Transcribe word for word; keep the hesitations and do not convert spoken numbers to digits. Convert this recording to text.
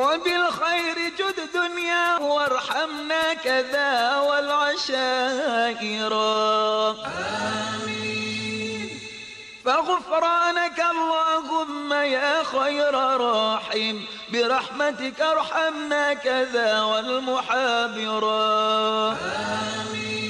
وبالخير جد دنيا وارحمنا كذا والعشائر. آمين. فغفرانك اللهم يا خير راحم، برحمتك ارحمنا كذا والمحابر. آمين.